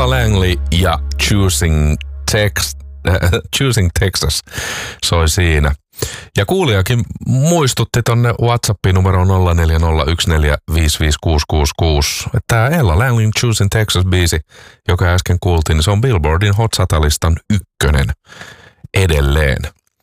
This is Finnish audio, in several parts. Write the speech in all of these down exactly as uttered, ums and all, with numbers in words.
Ella Langley ja Choosing, Tex, äh, Choosing Texas soi siinä. Ja kuulijakin muistutti tonne WhatsAppiin numero nolla neljä nolla yksi neljä viisi viisi kuusi kuusi kuusi. Tämä Ella Langley Choosing Texas -biisi, joka äsken kuultiin, niin se on Billboardin Hot sata-listan ykkönen edelleen.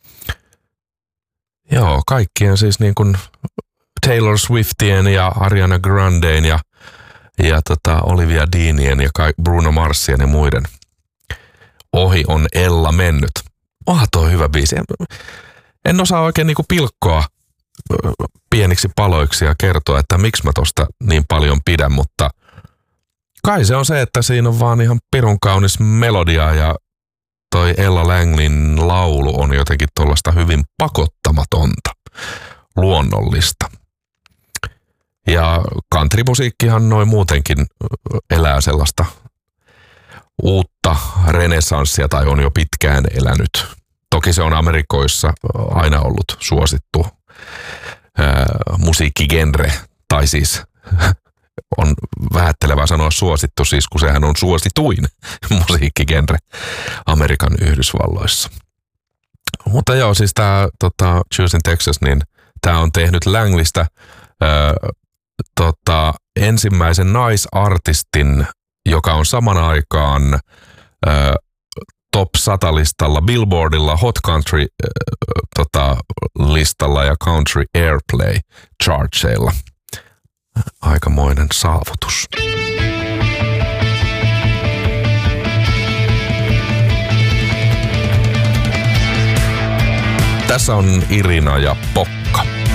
Joo, kaikkien siis niin kuin Taylor Swiftien ja Ariana Grandeen ja, ja tota Olivia Deanien ja Bruno Marsien ja muiden ohi on Ella mennyt. Oha, toi hyvä biisi. En osaa oikein niinku pilkkoa pieniksi paloiksi ja kertoa, että miksi mä tosta niin paljon pidän, mutta kai se on se, että siinä on vaan ihan pirun kaunis melodia ja toi Ella Langleyn laulu on jotenkin tuollaista hyvin pakottamatonta, luonnollista. Ja countrymusiikkihan noin muutenkin elää sellaista uutta renessanssia tai on jo pitkään elänyt. Toki se on Amerikoissa aina ollut suosittu ää, musiikkigenre, tai siis on vähättelevää sanoa suosittu, siis kun sehän on suosituin musiikkigenre Amerikan Yhdysvalloissa. Mutta joo, siis tämä tota, Choosing Texas, niin tämä on tehnyt Langleystä ää, tota, ensimmäisen naisartistin, joka on saman aikaan ää, top sata-listalla, Billboardilla, Hot Country äh, tota, listalla ja Country Airplay chartseilla. Aikamoinen saavutus. Tässä on Irina ja Pokka.